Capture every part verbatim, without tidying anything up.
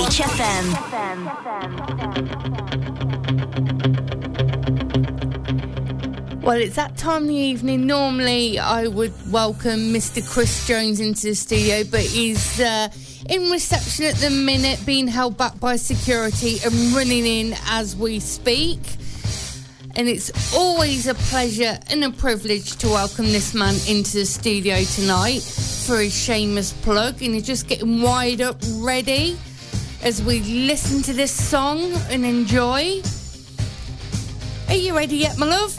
Catch F M. Well, it's that time of the evening. Normally, I would welcome Mister Chris Jones into the studio, but he's uh, in reception at the minute, being held back by security and running in as we speak. And it's always a pleasure and a privilege to welcome this man into the studio tonight for his shameless plug. And he's just getting wired up, ready as we listen to this song and enjoy. Are you ready yet, my love?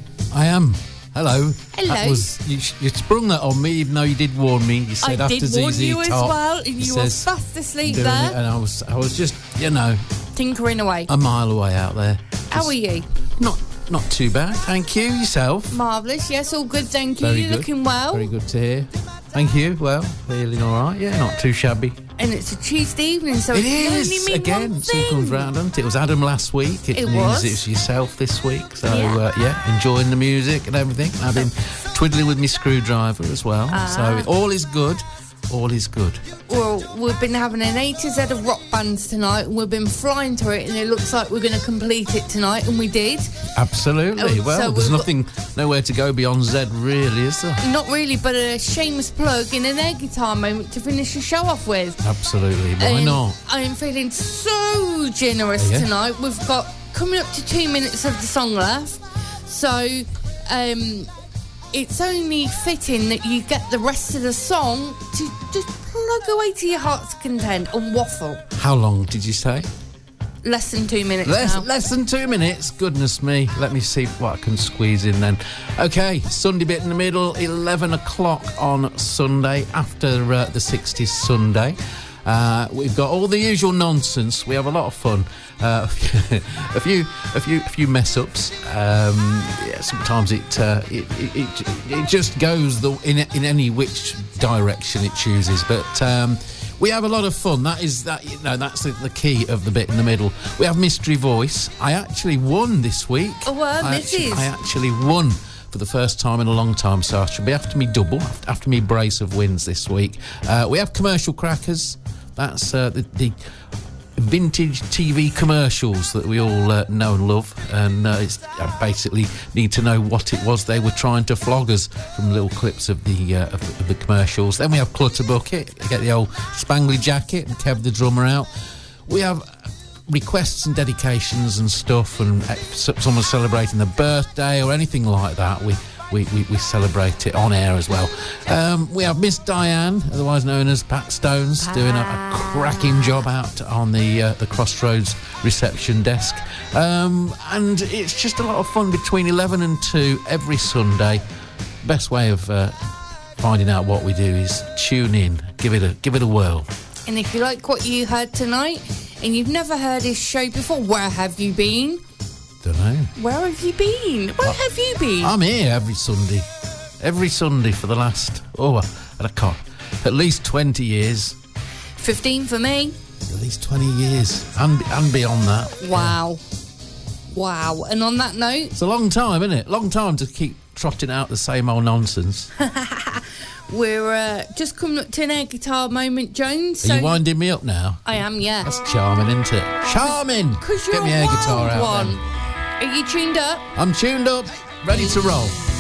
I am. Hello. Hello. That was, you, you sprung that on me, even though you did warn me. You said I after did warn Z Z you as Top, well, and you were fast asleep doing there. it, and I was, I was just, you know, tinkering away. a mile away out there. How are you? Not, not too bad. Thank you. Yourself? Marvellous. Yes, all good. Thank you. Very You're good. looking well. Very good to hear. Thank you. Well, feeling all right. Yeah, not too shabby. And it's a Tuesday evening, so It it can only is mean again. one Soon thing. comes round, doesn't it? It was Adam last week. It, It means was. it's yourself this week. So Yeah. uh, yeah, enjoying the music and everything. I've been twiddling with my screwdriver as well. Ah. So all is good. All is good. Well, we've been having an A to Z of rock bands tonight, and we've been flying through it, and it looks like we're going to complete it tonight, and we did. Absolutely. Oh, well, so there's we've nothing, nowhere to go beyond Z, really, is there? Not really, but a shameless plug in an air guitar moment to finish the show off with. Absolutely. Why Um, not? I'm feeling so generous Yeah. tonight. We've got coming up to two minutes of the song left, so um, it's only fitting that you get the rest of the song to just plug away to your heart's content and waffle. How long did you say? Less than two minutes Less, now. less than two minutes. Goodness me. Let me see what I can squeeze in then. Okay, Sunday bit in the middle, eleven o'clock on Sunday, after uh, the sixties Sunday. Uh, we've got all the usual nonsense. We have a lot of fun. Uh, a few, a few, a few mess ups. Um, yeah, sometimes it, uh, it, it, it, it just goes the, in in any which direction it chooses. But um, we have a lot of fun. That is that. You know, that's the, the key of the bit in the middle. We have Mystery Voice. I actually won this week. Oh, well, I this actually, is. I actually won for the first time in a long time, so I should be after me double, after me brace of wins this week. Uh, we have commercial crackers. That's uh, the, the vintage T V commercials that we all uh, know and love, and uh, it's, I basically need to know what it was they were trying to flog us from little clips of the uh, of, of the commercials. Then we have Clutter Bucket, get the old Spangly Jacket and Kev the drummer out. We have requests and dedications and stuff, and uh, someone celebrating their birthday or anything like that. We We, we, we celebrate it on air as well. Um, we have Miss Diane, otherwise known as Pat Stones, doing a, a cracking job out on the uh, the Crossroads reception desk. Um, and it's just a lot of fun between eleven and two every Sunday. Best way of uh, finding out what we do is tune in, give it a give it a whirl. And if you like what you heard tonight and you've never heard his show before, where have you been? Don't know. Where have you been? Where Well, have you been? I'm here every Sunday. Every Sunday for the last, oh, I can't, at least twenty years. fifteen for me. At least twenty years. And, and beyond that. Wow. Wow. And on that note, It's a long time, isn't it? Long time to keep trotting out the same old nonsense. we're uh, just coming up to an air guitar moment, Jones. Are So you winding me up now? I am, yeah. That's charming, isn't it? Charming! Because you're Get me a air guitar wild out one. then. Are you tuned up? I'm tuned up, ready to roll.